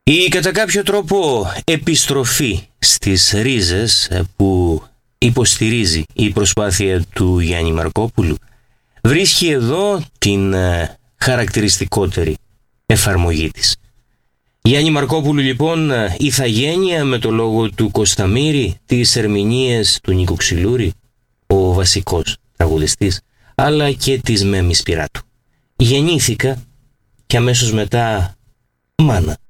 Η κατά κάποιο τρόπο επιστροφή στις ρίζες που υποστηρίζει η προσπάθεια του Γιάννη Μαρκόπουλου βρίσκει εδώ την χαρακτηριστικότερη εφαρμογή της. Γιάννη Μαρκόπουλου λοιπόν, ηθαγένεια με το λόγο του Κωσταμύρη, τις ερμηνείες του Νίκου Ξυλούρη, ο βασικός τραγουδιστής, αλλά και της Μέμης Πυράτου. Γεννήθηκα και αμέσως μετά μάνα.